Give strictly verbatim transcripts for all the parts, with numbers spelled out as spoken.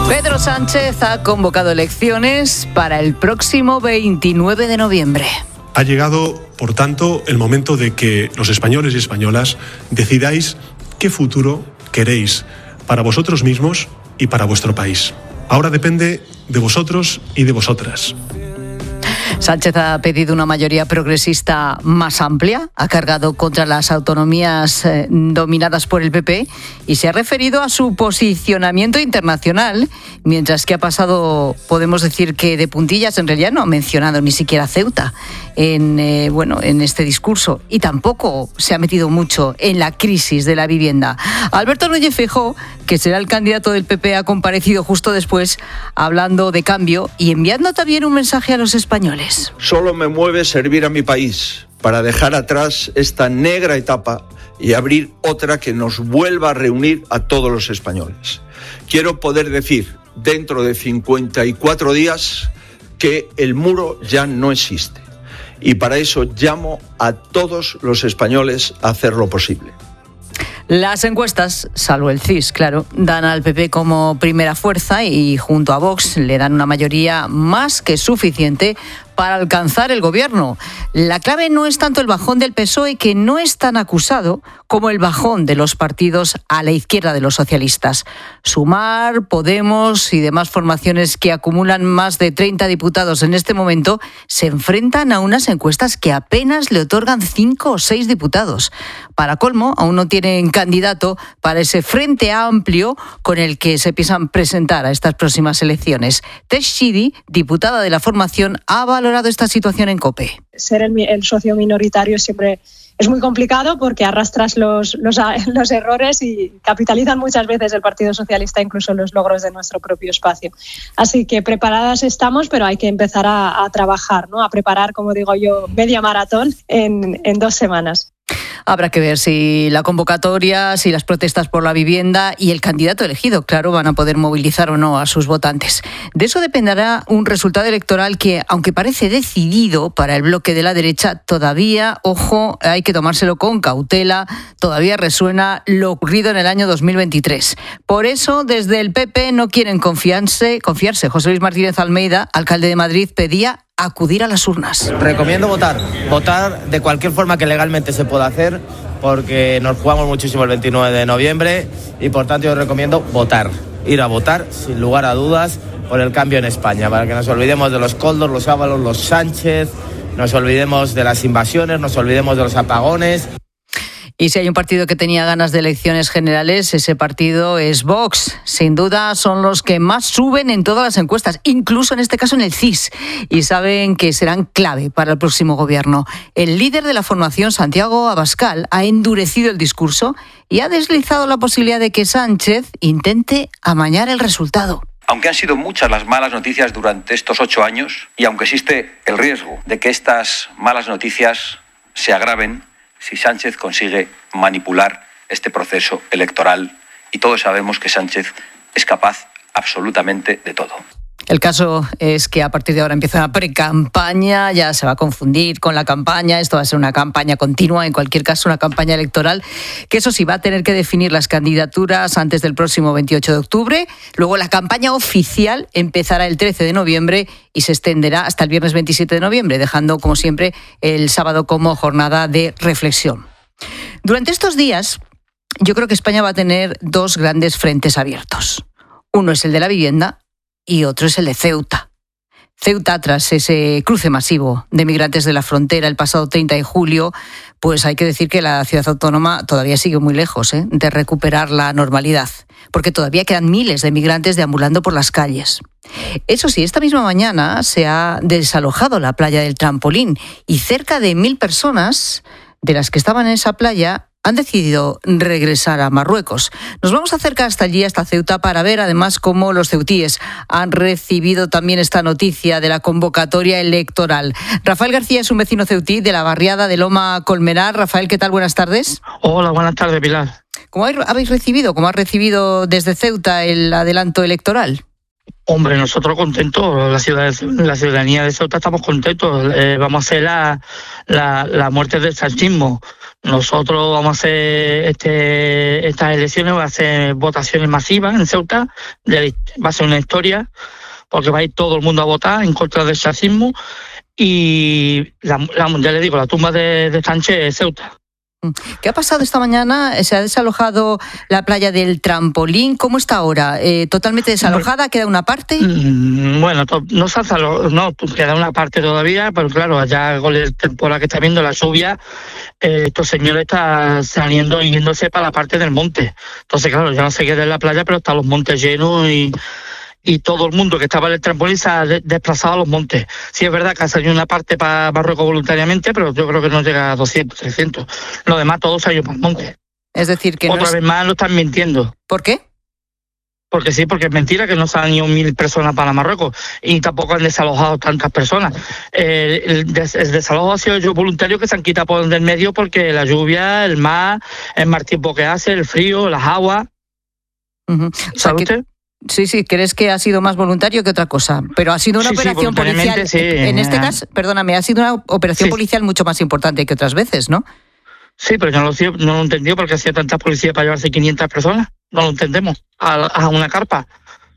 Pedro Sánchez ha convocado elecciones para el próximo veintinueve de noviembre. Ha llegado, por tanto, el momento de que los españoles y españolas decidáis qué futuro queréis para vosotros mismos y para vuestro país. Ahora depende de vosotros y de vosotras. Sánchez ha pedido una mayoría progresista más amplia, ha cargado contra las autonomías eh, dominadas por el P P y se ha referido a su posicionamiento internacional, mientras que ha pasado, podemos decir que de puntillas, en realidad no ha mencionado ni siquiera Ceuta en, eh, bueno, en este discurso, y tampoco se ha metido mucho en la crisis de la vivienda. Alberto Núñez Feijóo, que será el candidato del P P, ha comparecido justo después hablando de cambio y enviando también un mensaje a los españoles. Solo me mueve servir a mi país para dejar atrás esta negra etapa y abrir otra que nos vuelva a reunir a todos los españoles. Quiero poder decir dentro de cincuenta y cuatro días que el muro ya no existe, y para eso llamo a todos los españoles a hacer lo posible. Las encuestas, salvo el C I S, claro, dan al P P como primera fuerza y junto a Vox le dan una mayoría más que suficiente para alcanzar el gobierno. La clave no es tanto el bajón del P S O E, que no es tan acusado, como el bajón de los partidos a la izquierda de los socialistas. Sumar, Podemos y demás formaciones que acumulan más de treinta diputados en este momento se enfrentan a unas encuestas que apenas le otorgan cinco o seis diputados. Para colmo, aún no tienen candidato para ese frente amplio con el que se piensan presentar a estas próximas elecciones. Teix Chidi, diputada de la formación, ha valorado esta situación en COPE. Ser el, el socio minoritario siempre es muy complicado porque arrastras los, los, los errores y capitalizan muchas veces el Partido Socialista incluso los logros de nuestro propio espacio. Así que preparadas estamos, pero hay que empezar a, a trabajar, ¿no? A preparar, como digo yo, media maratón en, en dos semanas. Habrá que ver si la convocatoria, si las protestas por la vivienda y el candidato elegido, claro, van a poder movilizar o no a sus votantes. De eso dependerá un resultado electoral que, aunque parece decidido para el bloque de la derecha, todavía, ojo, hay que tomárselo con cautela, todavía resuena lo ocurrido en el año dos mil veintitrés. Por eso, desde el P P no quieren confiarse, confiarse. José Luis Martínez Almeida, alcalde de Madrid, pedía acudir a las urnas. Recomiendo votar, votar de cualquier forma que legalmente se pueda hacer, porque nos jugamos muchísimo el veintinueve de noviembre y por tanto yo recomiendo votar, ir a votar sin lugar a dudas por el cambio en España, para que nos olvidemos de los Koldos, los Ábalos, los Sánchez, nos olvidemos de las invasiones, nos olvidemos de los apagones. Y si hay un partido que tenía ganas de elecciones generales, ese partido es Vox. Sin duda son los que más suben en todas las encuestas, incluso en este caso en el C I S, y saben que serán clave para el próximo gobierno. El líder de la formación, Santiago Abascal, ha endurecido el discurso y ha deslizado la posibilidad de que Sánchez intente amañar el resultado. Aunque han sido muchas las malas noticias durante estos ocho años, y aunque existe el riesgo de que estas malas noticias se agraven si Sánchez consigue manipular este proceso electoral, y todos sabemos que Sánchez es capaz absolutamente de todo. El caso es que a partir de ahora empieza una precampaña, ya se va a confundir con la campaña, esto va a ser una campaña continua, en cualquier caso una campaña electoral, que eso sí, va a tener que definir las candidaturas antes del próximo veintiocho de octubre, luego la campaña oficial empezará el trece de noviembre y se extenderá hasta el viernes veintisiete de noviembre, dejando, como siempre, el sábado como jornada de reflexión. Durante estos días, yo creo que España va a tener dos grandes frentes abiertos. Uno es el de la vivienda y otro es el de Ceuta. Ceuta, tras ese cruce masivo de migrantes de la frontera el pasado treinta de julio, pues hay que decir que la ciudad autónoma todavía sigue muy lejos ¿eh? de recuperar la normalidad, porque todavía quedan miles de migrantes deambulando por las calles. Eso sí, esta misma mañana se ha desalojado la playa del Trampolín y cerca de mil personas de las que estaban en esa playa han decidido regresar a Marruecos. Nos vamos a acercar hasta allí, hasta Ceuta, para ver además cómo los ceutíes han recibido también esta noticia de la convocatoria electoral. Rafael García es un vecino ceutí de la barriada de Loma Colmenar. Rafael, ¿qué tal? Buenas tardes. Hola, buenas tardes, Pilar. ¿Cómo habéis recibido, cómo ha recibido desde Ceuta el adelanto electoral? Hombre, nosotros contentos, la, ciudad, la ciudadanía de Ceuta estamos contentos. Eh, vamos a hacer la, la, la muerte del sanchismo. Nosotros vamos a hacer este, estas elecciones, va a ser votaciones masivas en Ceuta, de, va a ser una historia, porque va a ir todo el mundo a votar en contra del sanchismo. Y la, la, ya le digo, la tumba de, de Sánchez es Ceuta. ¿Qué ha pasado esta mañana? ¿Se ha desalojado la playa del Trampolín? ¿Cómo está ahora? Eh, ¿Totalmente desalojada? ¿Queda una parte? Bueno, no se ha desalojado, no, queda una parte todavía, pero claro, allá con la temporada que está viendo la lluvia, eh, estos señores están saliendo y yéndose para la parte del monte. Entonces, claro, ya no se queda en la playa, pero están los montes llenos y... y todo el mundo que estaba en el trampolín se ha de- desplazado a los montes. Sí es verdad que ha salido una parte para Marruecos voluntariamente, pero yo creo que no llega a doscientos, trescientos. Lo demás todo se ha ido para el monte. Es decir, que Otra no es... vez más lo están mintiendo. ¿Por qué? Porque sí, porque es mentira que no se han ido mil personas para Marruecos y tampoco han desalojado tantas personas. Eh, el, des- el desalojo ha sido yo voluntario que se han quitado por del medio porque la lluvia, el mar, el mal tiempo que hace, el frío, las aguas. Uh-huh. O sea, ¿Sabe que... usted? Sí, sí, crees que ha sido más voluntario que otra cosa, pero ha sido una Sí, sí, operación policial. voluntariamente, sí. En este caso, perdóname, ha sido una operación Sí. policial mucho más importante que otras veces, ¿no? Sí, pero yo no lo, sé, no lo entendí porque hacía tanta policía para llevarse quinientas personas. No lo entendemos. A, a una carpa.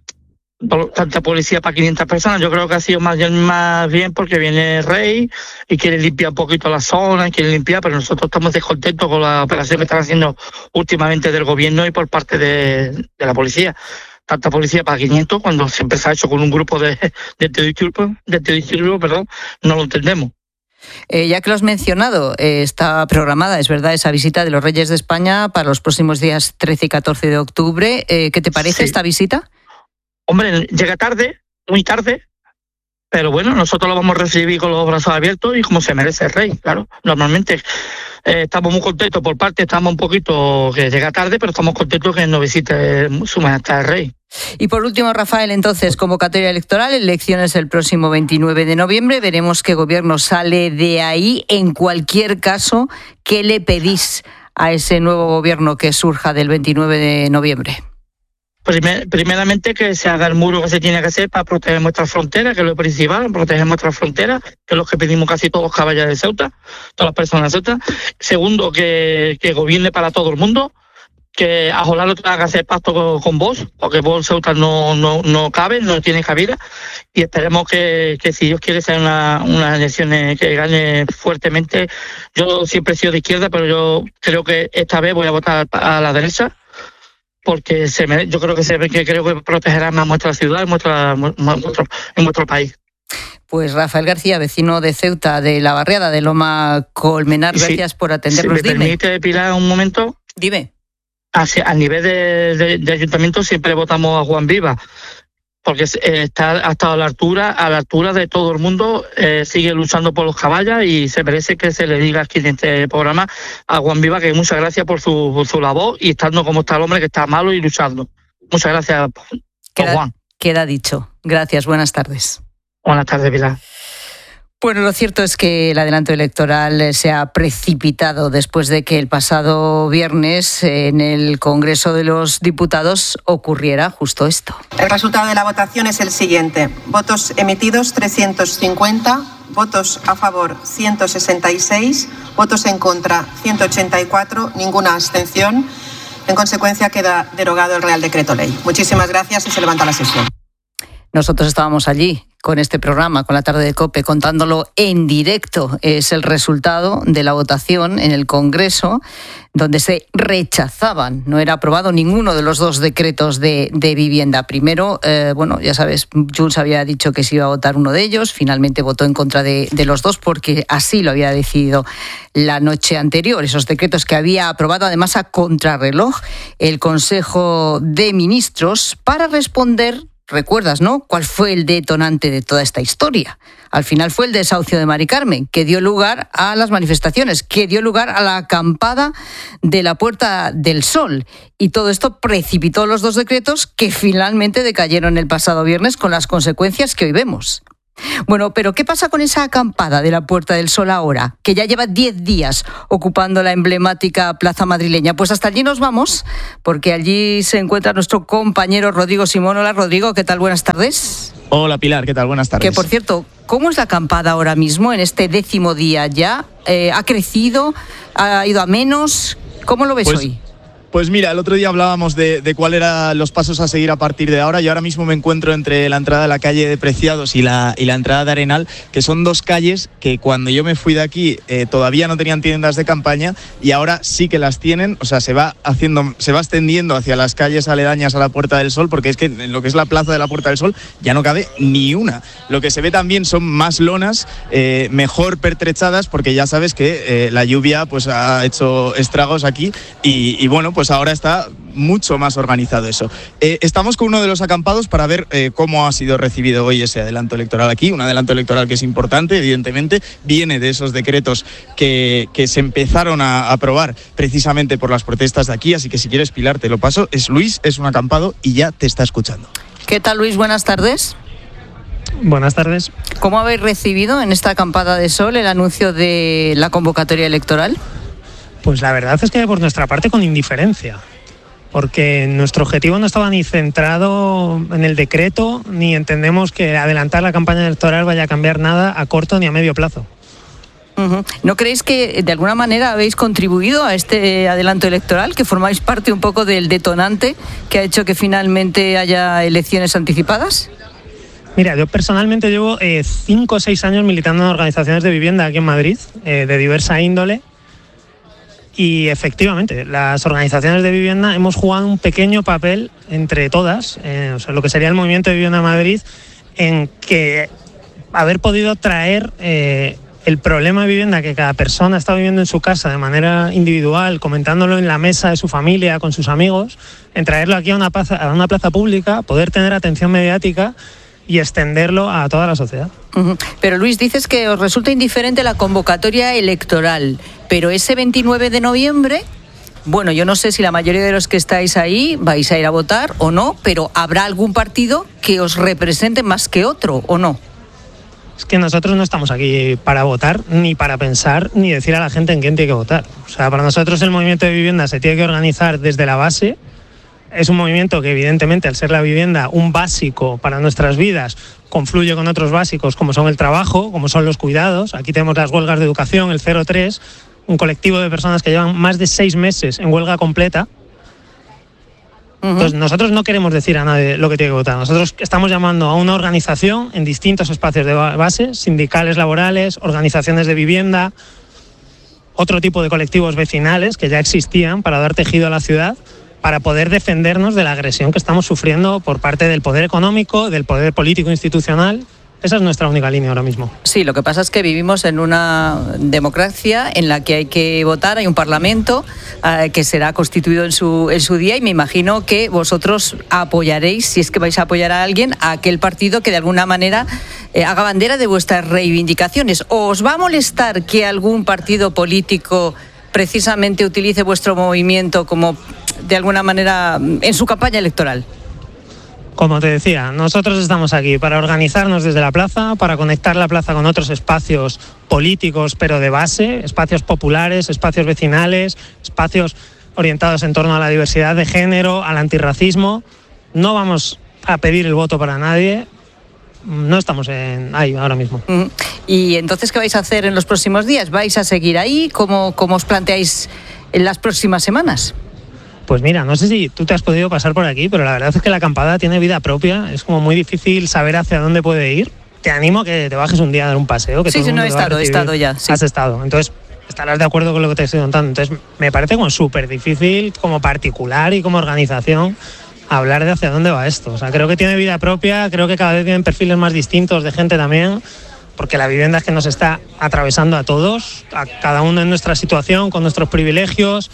Por- Tanta policía para quinientas personas. Yo creo que ha sido más bien, más bien porque viene el rey y quiere limpiar un poquito la zona, quiere limpiar, pero nosotros estamos descontentos con la operación que están haciendo últimamente del gobierno y por parte de, de la policía. Tanta policía para quinientos cuando siempre se ha hecho con un grupo de, de antidisturbios, de antidisturbios, perdón, no lo entendemos. Eh, ya que lo has mencionado, eh, está programada, es verdad, esa visita de los Reyes de España para los próximos días trece y catorce de octubre. Eh, ¿Qué te parece Sí. esta visita? Hombre, llega tarde, muy tarde, pero bueno, nosotros lo vamos a recibir con los brazos abiertos y como se merece el rey, claro. Normalmente eh, estamos muy contentos por parte, estamos un poquito que llega tarde, pero estamos contentos que nos visite su majestad el rey. Y por último, Rafael, entonces, convocatoria electoral, elecciones el próximo veintinueve de noviembre, veremos qué gobierno sale de ahí. En cualquier caso, ¿qué le pedís a ese nuevo gobierno que surja del veintinueve de noviembre? Primer, primeramente que se haga el muro que se tiene que hacer para proteger nuestras fronteras, que es lo principal, proteger nuestras fronteras, que es lo que pedimos casi todos los caballeros de Ceuta, todas las personas de Ceuta. Segundo, que, que gobierne para todo el mundo, que a Jolá no tenga que hacer pacto con, con vos, porque vos Ceuta no, no, no cabe, no tiene cabida, y esperemos que, que si Dios quiere sean una, unas elecciones que gane fuertemente. Yo siempre he sido de izquierda, pero yo creo que esta vez voy a votar a la derecha, porque se me, yo creo que se que creo que protegerá más nuestra ciudad y nuestra, nuestro, en nuestro país. Pues Rafael García, vecino de Ceuta, de la barriada de Loma Colmenar, Sí, gracias por atendernos. Si me Dime. permite, Pilar, un momento. Dime. Hacia, a nivel de, de, de ayuntamiento siempre votamos a Juan Viva, porque eh, está, ha estado a la altura, a la altura de todo el mundo, eh, sigue luchando por los caballos y se merece que se le diga aquí en este programa a Juan Viva que muchas gracias por su, por su labor y estando como está el hombre que está malo y luchando. Muchas gracias, don Queda, Juan. queda dicho. Gracias, buenas tardes. Buenas tardes, Pilar. Bueno, lo cierto es que el adelanto electoral se ha precipitado después de que el pasado viernes en el Congreso de los Diputados ocurriera justo esto. El resultado de la votación es el siguiente. Votos emitidos trescientos cincuenta, votos a favor ciento sesenta y seis, votos en contra ciento ochenta y cuatro, ninguna abstención. En consecuencia queda derogado el Real Decreto Ley. Muchísimas gracias y se levanta la sesión. Nosotros estábamos allí con este programa, con la tarde de COPE, contándolo en directo. Es el resultado de la votación en el Congreso, donde se rechazaban, no era aprobado ninguno de los dos decretos de, de vivienda. Primero, eh, bueno, ya sabes, Junts había dicho que se iba a votar uno de ellos, finalmente votó en contra de, de los dos porque así lo había decidido la noche anterior. Esos decretos que había aprobado además a contrarreloj el Consejo de Ministros para responder. ¿Recuerdas, no? ¿Cuál fue el detonante de toda esta historia? Al final fue el desahucio de Mari Carmen, que dio lugar a las manifestaciones, que dio lugar a la acampada de la Puerta del Sol. Y todo esto precipitó los dos decretos que finalmente decayeron el pasado viernes con las consecuencias que hoy vemos. Bueno, pero ¿qué pasa con esa acampada de la Puerta del Sol ahora? Que ya lleva diez días ocupando la emblemática plaza madrileña. Pues hasta allí nos vamos, porque allí se encuentra nuestro compañero Rodrigo Simón. Hola, Rodrigo, ¿qué tal? Buenas tardes. Hola, Pilar, ¿qué tal? Buenas tardes. Que, por cierto, ¿cómo es la acampada ahora mismo, en este décimo día ya? Eh, ¿Ha crecido? ¿Ha ido a menos? ¿Cómo lo ves pues... hoy? Pues mira, el otro día hablábamos de, de cuáles eran los pasos a seguir a partir de ahora. Yo ahora mismo me encuentro entre la entrada de la calle de Preciados y la, y la entrada de Arenal, que son dos calles que cuando yo me fui de aquí eh, todavía no tenían tiendas de campaña y ahora sí que las tienen. O sea, se va haciendo, se va extendiendo hacia las calles aledañas a la Puerta del Sol, porque es que en lo que es la plaza de la Puerta del Sol ya no cabe ni una. Lo que se ve también son más lonas, eh, mejor pertrechadas, porque ya sabes que eh, la lluvia pues ha hecho estragos aquí y, y bueno, pues ahora está mucho más organizado eso. Eh, estamos con uno de los acampados para ver eh, cómo ha sido recibido hoy ese adelanto electoral aquí, un adelanto electoral que es importante, evidentemente, viene de esos decretos que, que se empezaron a aprobar precisamente por las protestas de aquí, así que si quieres, Pilar, te lo paso. Es Luis, es un acampado y ya te está escuchando. ¿Qué tal, Luis? Buenas tardes. Buenas tardes. ¿Cómo habéis recibido en esta acampada de sol el anuncio de la convocatoria electoral? Pues la verdad es que por nuestra parte con indiferencia, porque nuestro objetivo no estaba ni centrado en el decreto, ni entendemos que adelantar la campaña electoral vaya a cambiar nada a corto ni a medio plazo. Uh-huh. ¿No creéis que de alguna manera habéis contribuido a este adelanto electoral, que formáis parte un poco del detonante que ha hecho que finalmente haya elecciones anticipadas? Mira, yo personalmente llevo eh, cinco o seis años militando en organizaciones de vivienda aquí en Madrid, eh, de diversa índole. Y efectivamente, las organizaciones de vivienda hemos jugado un pequeño papel entre todas, eh, o sea, lo que sería el Movimiento de Vivienda Madrid, en que haber podido traer eh, el problema de vivienda que cada persona está viviendo en su casa de manera individual, comentándolo en la mesa de su familia, con sus amigos, en traerlo aquí a una plaza, a una plaza pública, poder tener atención mediática y extenderlo a toda la sociedad. Uh-huh. Pero Luis, dices que os resulta indiferente la convocatoria electoral, pero ese veintinueve de noviembre, bueno, yo no sé si la mayoría de los que estáis ahí vais a ir a votar o no, pero ¿habrá algún partido que os represente más que otro o no? Es que nosotros no estamos aquí para votar, ni para pensar, ni decir a la gente en quién tiene que votar. O sea, para nosotros el movimiento de vivienda se tiene que organizar desde la base. Es un movimiento que evidentemente, al ser la vivienda un básico para nuestras vidas, confluye con otros básicos como son el trabajo, como son los cuidados. Aquí tenemos las huelgas de educación, el cero tres, un colectivo de personas que llevan más de seis meses en huelga completa. Uh-huh. Entonces nosotros no queremos decir a nadie lo que tiene que votar. Nosotros estamos llamando a una organización en distintos espacios de base, sindicales, laborales, organizaciones de vivienda, otro tipo de colectivos vecinales que ya existían para dar tejido a la ciudad, para poder defendernos de la agresión que estamos sufriendo por parte del poder económico, del poder político institucional. Esa es nuestra única línea ahora mismo. Sí, lo que pasa es que vivimos en una democracia en la que hay que votar, hay un parlamento eh, que será constituido en su, en su día, y me imagino que vosotros apoyaréis, si es que vais a apoyar a alguien, a aquel partido que de alguna manera eh, haga bandera de vuestras reivindicaciones. ¿O os va a molestar que algún partido político precisamente utilice vuestro movimiento como, de alguna manera, en su campaña electoral? Como te decía, nosotros estamos aquí para organizarnos desde la plaza, para conectar la plaza con otros espacios políticos, pero de base, espacios populares, espacios vecinales, espacios orientados en torno a la diversidad de género, al antirracismo. No vamos a pedir el voto para nadie. No estamos en ahí ahora mismo. ¿Y entonces qué vais a hacer en los próximos días? ¿Vais a seguir ahí? ¿Cómo, cómo os planteáis en las próximas semanas? Pues mira, no sé si tú te has podido pasar por aquí, pero la verdad es que la acampada tiene vida propia. Es como muy difícil saber hacia dónde puede ir. Te animo a que te bajes un día a dar un paseo. Que sí, sí, no he estado, he estado ya. Sí. Has estado. Entonces, estarás de acuerdo con lo que te estoy contando. Entonces, me parece como súper difícil, como particular y como organización, hablar de hacia dónde va esto. O sea, creo que tiene vida propia, creo que cada vez tienen perfiles más distintos de gente también, porque la vivienda es que nos está atravesando a todos, a cada uno en nuestra situación, con nuestros privilegios.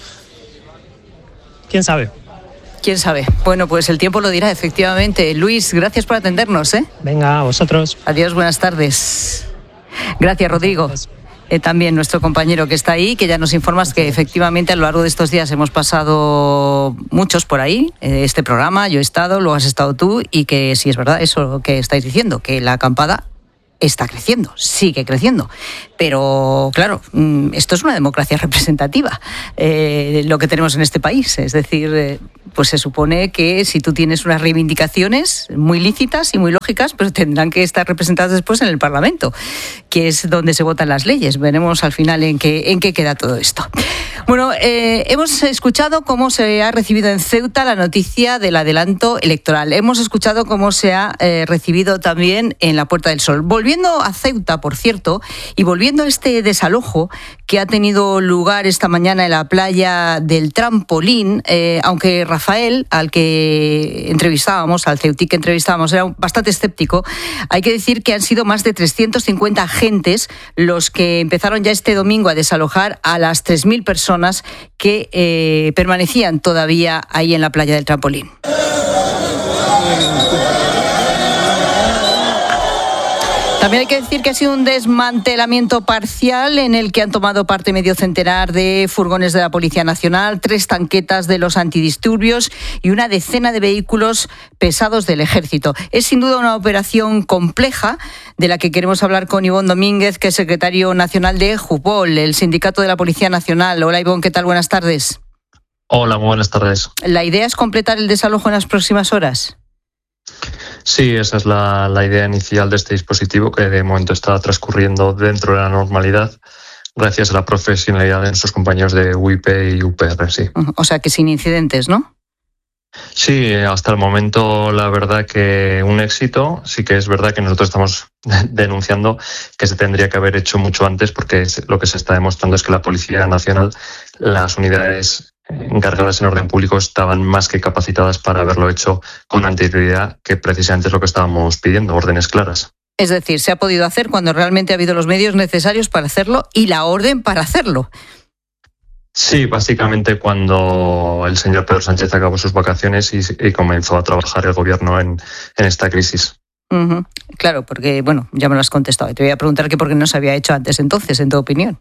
¿Quién sabe? ¿Quién sabe? Bueno, pues el tiempo lo dirá, efectivamente. Luis, gracias por atendernos, ¿eh? Venga, a vosotros. Adiós, buenas tardes. Gracias, Rodrigo. Eh, también nuestro compañero que está ahí, que ya nos informas que efectivamente a lo largo de estos días hemos pasado muchos por ahí, eh, este programa, yo he estado, lo has estado tú, y que sí es verdad eso que estáis diciendo, que la acampada está creciendo, sigue creciendo. Pero, claro, esto es una democracia representativa, eh, lo que tenemos en este país. Es decir, eh, pues se supone que si tú tienes unas reivindicaciones muy lícitas y muy lógicas, pues tendrán que estar representadas después en el Parlamento, que es donde se votan las leyes. Veremos al final en qué, en qué queda todo esto. Bueno, eh, hemos escuchado cómo se ha recibido en Ceuta la noticia del adelanto electoral. Hemos escuchado cómo se ha eh, recibido también en la Puerta del Sol. Volviendo a Ceuta, por cierto, y volviendo a este desalojo que ha tenido lugar esta mañana en la playa del Trampolín, eh, aunque Rafael, al que entrevistábamos, al ceutí que entrevistábamos, era bastante escéptico, hay que decir que han sido más de trescientos cincuenta agentes los que empezaron ya este domingo a desalojar a las tres mil personas que eh, permanecían todavía ahí en la playa del Trampolín. También hay que decir que ha sido un desmantelamiento parcial en el que han tomado parte medio centenar de furgones de la Policía Nacional, tres tanquetas de los antidisturbios y una decena de vehículos pesados del Ejército. Es sin duda una operación compleja de la que queremos hablar con Ivón Domínguez, que es secretario nacional de Jupol, el sindicato de la Policía Nacional. Hola Ivón, ¿qué tal? Buenas tardes. Hola, muy buenas tardes. ¿La idea es completar el desalojo en las próximas horas? Sí, esa es la, la idea inicial de este dispositivo, que de momento está transcurriendo dentro de la normalidad gracias a la profesionalidad de nuestros compañeros de U I P y U P R, sí. O sea que sin incidentes, ¿no? Sí, hasta el momento la verdad que un éxito. Sí que es verdad que nosotros estamos denunciando que se tendría que haber hecho mucho antes, porque lo que se está demostrando es que la Policía Nacional, las unidades encargadas en orden público estaban más que capacitadas para haberlo hecho con anterioridad, que precisamente es lo que estábamos pidiendo, órdenes claras. Es decir, se ha podido hacer cuando realmente ha habido los medios necesarios para hacerlo y la orden para hacerlo. Sí, básicamente cuando el señor Pedro Sánchez acabó sus vacaciones y, y comenzó a trabajar el gobierno en, en esta crisis. Uh-huh. Claro, porque, bueno, ya me lo has contestado. Y te voy a preguntar que por qué no se había hecho antes entonces, en tu opinión.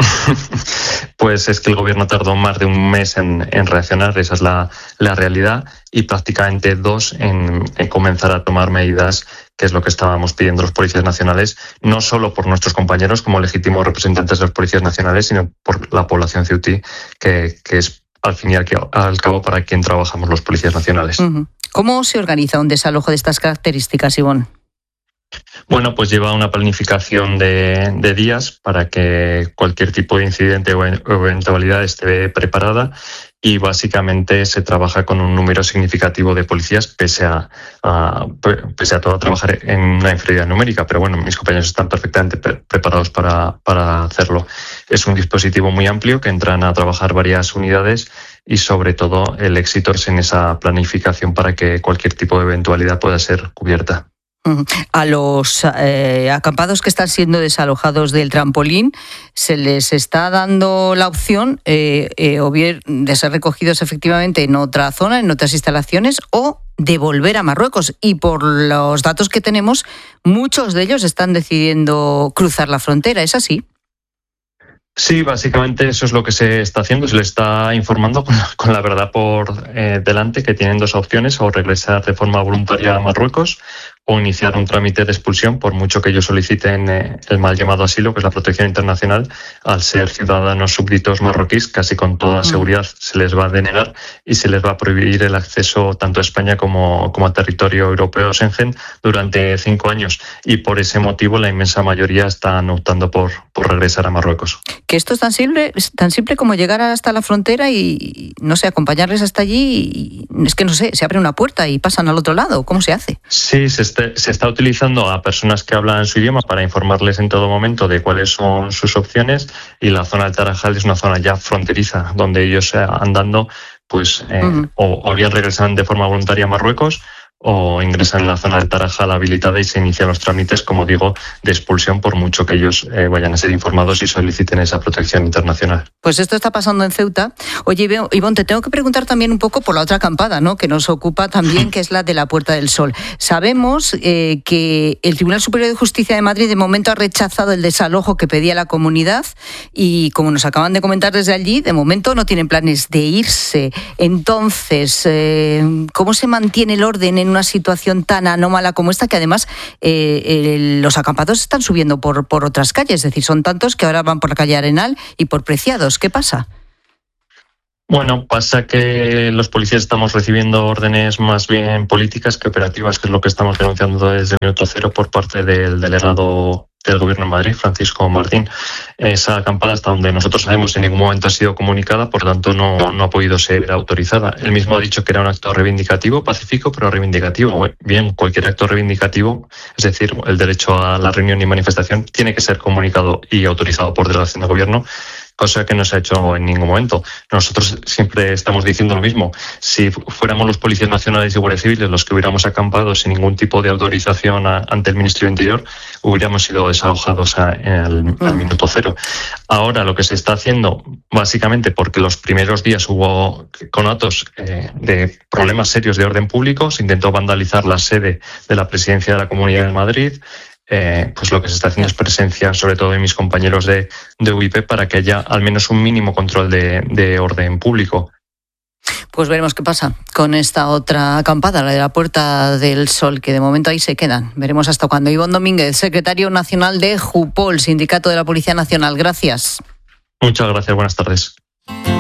Pues es que el gobierno tardó más de un mes en, en reaccionar, esa es la, la realidad, y prácticamente dos en, en comenzar a tomar medidas, que es lo que estábamos pidiendo los policías nacionales, no solo por nuestros compañeros como legítimos representantes de los policías nacionales, sino por la población ceutí, que, que es al fin y al, al cabo para quien trabajamos los policías nacionales. Uh-huh. ¿Cómo se organiza un desalojo de estas características, Ivón? Bueno, pues lleva una planificación de, de días para que cualquier tipo de incidente o eventualidad esté preparada, y básicamente se trabaja con un número significativo de policías, pese a, a, pese a todo trabajar en una inferioridad numérica. Pero bueno, mis compañeros están perfectamente pre- preparados para, para hacerlo. Es un dispositivo muy amplio que entran a trabajar varias unidades, y sobre todo el éxito es en esa planificación para que cualquier tipo de eventualidad pueda ser cubierta. A los eh, acampados que están siendo desalojados del Trampolín se les está dando la opción eh, eh, o bien de ser recogidos efectivamente en otra zona, en otras instalaciones, o de volver a Marruecos. Y por los datos que tenemos, muchos de ellos están decidiendo cruzar la frontera. ¿Es así? Sí, básicamente eso es lo que se está haciendo. Se le está informando con, con la verdad por eh, delante, que tienen dos opciones: o regresar de forma voluntaria a Marruecos o iniciar un trámite de expulsión, por mucho que ellos soliciten eh, el mal llamado asilo, que es la protección internacional. Al ser ciudadanos súbditos marroquíes, casi con toda seguridad se les va a denegar y se les va a prohibir el acceso tanto a España como, como a territorio europeo Schengen durante cinco años. Y por ese motivo la inmensa mayoría están optando por, por regresar a Marruecos. Que esto es tan simple, es tan simple como llegar hasta la frontera y, no sé, acompañarles hasta allí. Y, es que no sé, se abre una puerta y pasan al otro lado. ¿Cómo se hace? Sí, se está, se está utilizando a personas que hablan su idioma para informarles en todo momento de cuáles son sus opciones, y la zona del Tarajal es una zona ya fronteriza donde ellos andando pues eh, uh-huh. o, o bien regresan de forma voluntaria a Marruecos o ingresan en la zona del Tarajal habilitada y se inician los trámites, como digo, de expulsión, por mucho que ellos eh, vayan a ser informados y soliciten esa protección internacional. Pues esto está pasando en Ceuta. Oye, Ivón, te tengo que preguntar también un poco por la otra acampada, ¿no?, que nos ocupa también, que es la de la Puerta del Sol. Sabemos eh, que el Tribunal Superior de Justicia de Madrid de momento ha rechazado el desalojo que pedía la comunidad, y como nos acaban de comentar desde allí, de momento no tienen planes de irse. Entonces, eh, ¿cómo se mantiene el orden en en una situación tan anómala como esta, que además eh, eh, los acampados están subiendo por, por otras calles, es decir, son tantos que ahora van por la calle Arenal y por Preciados. ¿Qué pasa? Bueno, pasa que los policías estamos recibiendo órdenes más bien políticas que operativas, que es lo que estamos denunciando desde el minuto cero por parte del delegado del Gobierno de Madrid, Francisco Martín. Esa acampada, hasta donde nosotros sabemos, en ningún momento ha sido comunicada, por lo tanto no, no ha podido ser autorizada. Él mismo ha dicho que era un acto reivindicativo, pacífico, pero reivindicativo. Bien, cualquier acto reivindicativo, es decir, el derecho a la reunión y manifestación, tiene que ser comunicado y autorizado por delegación de Gobierno, cosa que no se ha hecho en ningún momento. Nosotros siempre estamos diciendo lo mismo. Si fuéramos los policías nacionales y guardias civiles los que hubiéramos acampado sin ningún tipo de autorización a, ante el Ministerio de Interior, hubiéramos sido desalojados a, al, al minuto cero. Ahora lo que se está haciendo, básicamente porque los primeros días hubo conatos eh, de problemas serios de orden público, se intentó vandalizar la sede de la Presidencia de la Comunidad de Madrid. Eh, pues lo que se está haciendo es presencia, sobre todo de mis compañeros de, de U I P, para que haya al menos un mínimo control de, de orden público. Pues veremos qué pasa con esta otra acampada, la de la Puerta del Sol, que de momento ahí se quedan. Veremos hasta cuándo. Ivonne Domínguez, secretario nacional de JUPOL, Sindicato de la Policía Nacional. Gracias. Muchas gracias, buenas tardes.